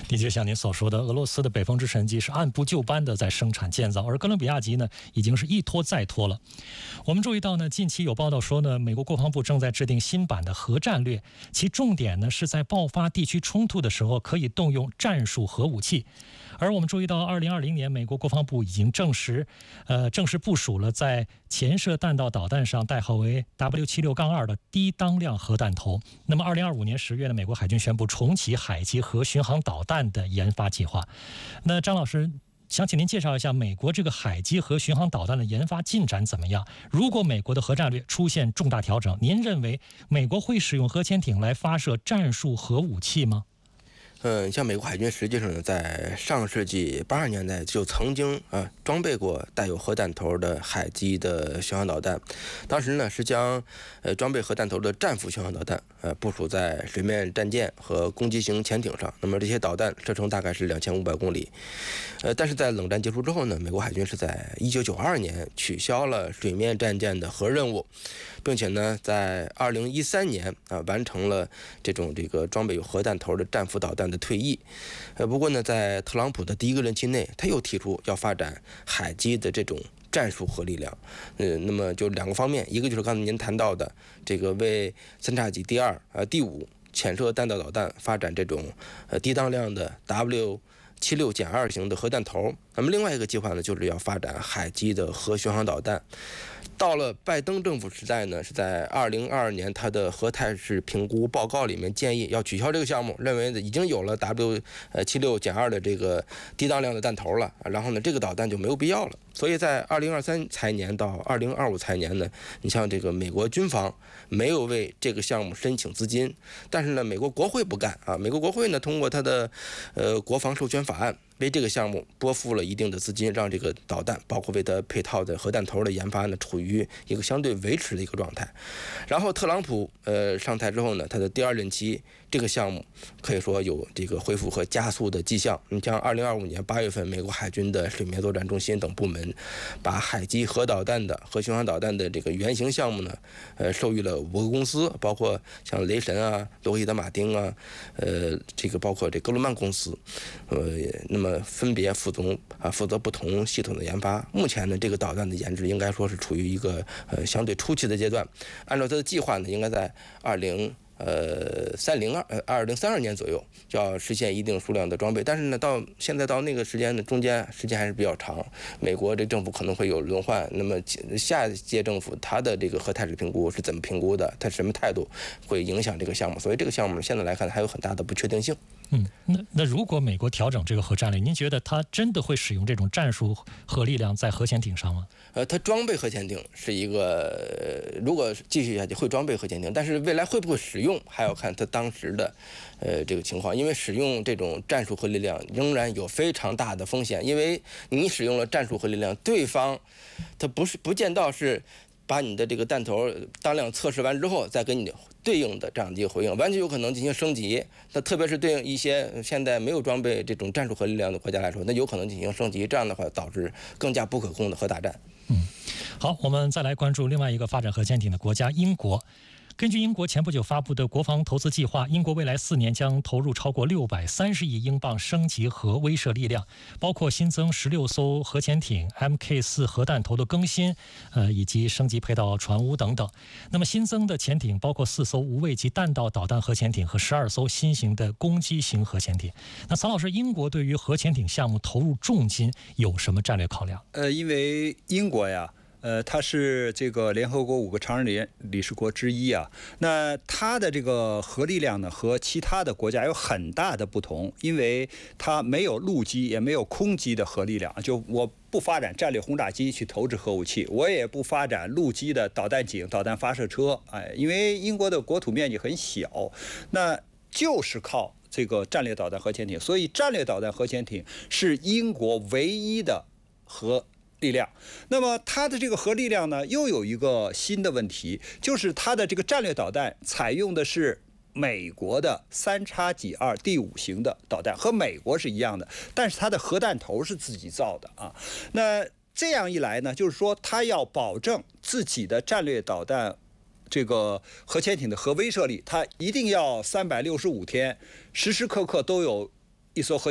的确，像您所说的，俄罗斯的北风之神级是按部就班的在生产建造，而哥伦比亚级呢，已经是一拖再拖了。我们注意到呢，近期有报道说呢，美国国防部正在制定新版的核战略，其重点呢是在爆发地区冲突的时候可以动用战术核武器。而我们注意到，2020年，美国国防部已经正式部署了在潜射弹道导弹上代号为 W76-2 的低当量核弹头。那么，2025年10月呢，美国海军宣布重启海基核巡航导弹的研发计划。那张老师，想请您介绍一下美国这个海基核巡航导弹的研发进展怎么样？如果美国的核战略出现重大调整，您认为美国会使用核潜艇来发射战术核武器吗？ 像美国海军实际上呢，在上世纪80年代就曾经装备过带有核弹头的海基的巡航导弹。当时呢是将装备核弹头的战斧巡航导弹部署在水面战舰和攻击型潜艇上。那么这些导弹射程大概是2500公里。但是在冷战结束之后呢，美国海军是在1992年取消了水面战舰的核任务，并且呢在2013年完成了这个装备有核弹头的战斧导弹的退役。不过呢，在特朗普的第一个任期内，他又提出要发展海基的这种战术核力量。那么就两个方面，一个就是刚才您谈到的这个为三叉戟第2、第5潜射弹道导弹发展这种低当量的 W76-2 型的核弹头。那么另外一个计划呢，就是要发展海基的核巡航导弹。到了拜登政府时代呢，是在2022年，他的核态势评估报告里面建议要取消这个项目，认为已经有了 W76-2 的这个低当量的弹头了，然后呢，这个导弹就没有必要了。所以在2023财年到2025财年呢，你像这个美国军方没有为这个项目申请资金，但是呢，美国国会不干啊，美国国会呢通过他的国防授权法案，为这个项目拨付了一定的资金，让这个导弹包括为它配套的核弹头的研发呢，处于一个相对维持的一个状态。然后特朗普上台之后呢，他的第2任期这个项目可以说有这个恢复和加速的迹象。你像2025年8月份，美国海军的水面作战中心等部门把海基核导弹的核巡航导弹的这个原型项目呢，授予了5个公司，包括像雷神啊、洛克希德马丁啊，这个包括这哥伦曼公司，那么分别负责不同系统的研发。目前呢，这个导弹的研制应该说是处于一个相对初期的阶段。按照它的计划呢，应该在2032年左右就要实现一定数量的装备。但是呢，现在到那个时间呢，中间时间还是比较长。美国这政府可能会有轮换，那么下一届政府它的这个核态势评估是怎么评估的，它什么态度会影响这个项目。所以这个项目现在来看还有很大的不确定性。 那如果美国调整这个核战略，您觉得它真的会使用这种战术核力量在核潜艇上吗？ 它装备核潜艇是一个，如果继续下去会装备核潜艇，但是未来会不会使用，还要看它当时的这个情况。因为使用这种战术核力量仍然有非常大的风险，因为你使用了战术核力量，对方它不见到是把你的这个弹头当量测试完之后再给你对应的这样的一个回应，完全有可能进行升级。那特别是对应一些现在没有装备这种战术核力量的国家来说，那有可能进行升级，这样的话导致更加不可控的核大战。 好，我们再来关注另外一个发展核潜艇的国家英国。根据英国前不久发布的国防投资计划，英国未来4年将投入超过630亿英镑升级核威慑力量，包括新增16艘核潜艇、MK4 核弹头的更新，以及升级配套船坞等等。那么新增的潜艇包括4艘无畏级弹道导弹核潜艇和12艘新型的攻击型核潜艇。那曹老师，英国对于核潜艇项目投入重金有什么战略考量？ 因为英国呀，它是这个联合国5个常任理事国之一啊。那它的这个核力量呢，和其他的国家有很大的不同，因为它没有陆基也没有空基的核力量。就我不发展战略轰炸机去投掷核武器，我也不发展陆基的导弹井、导弹发射车。因为英国的国土面积很小，那就是靠这个战略导弹核潜艇，所以战略导弹核潜艇是英国唯一的核力量。那么它的这个核力量呢，又有一个新的问题，就是它的这个战略导弹采用的是美国的3X2第5型的导弹，和美国是一样的，但是它的核弹头是自己造的啊。那这样一来呢，就是说它要保证自己的战略导弹这个核潜艇的核威慑力，它一定要365天时时刻刻都有一艘核